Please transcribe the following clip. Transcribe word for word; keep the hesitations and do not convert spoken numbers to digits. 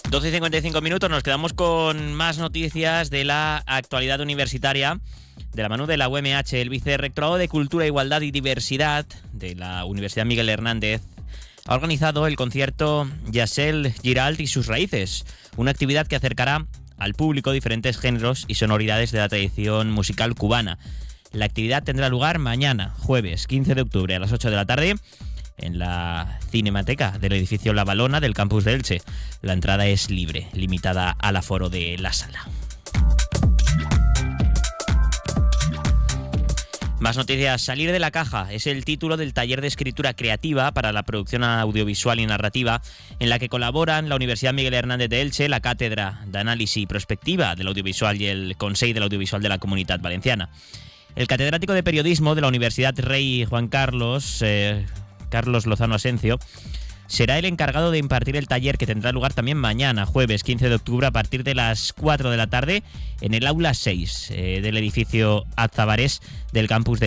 doce y cincuenta y cinco minutos, nos quedamos con más noticias de la actualidad universitaria. De la mano de la U M H, el Vicerrectorado de Cultura, Igualdad y Diversidad de la Universidad Miguel Hernández ha organizado el concierto Yasel Giralt y sus raíces, una actividad que acercará al público diferentes géneros y sonoridades de la tradición musical cubana. La actividad tendrá lugar mañana, jueves quince de octubre, a las ocho de la tarde, en la Cinemateca del edificio La Valona del campus de Elche. La entrada es libre, limitada al aforo de la sala. Más noticias. Salir de la caja es el título del taller de escritura creativa para la producción audiovisual y narrativa, en la que colaboran la Universidad Miguel Hernández de Elche, la Cátedra de Análisis y Prospectiva del Audiovisual y el Consell del Audiovisual de la Comunitat Valenciana. El catedrático de Periodismo de la Universidad Rey Juan Carlos, eh, Carlos Lozano Asencio, será el encargado de impartir el taller, que tendrá lugar también mañana, jueves quince de octubre, a partir de las cuatro de la tarde, en el aula seis eh, del edificio Azabarés del campus de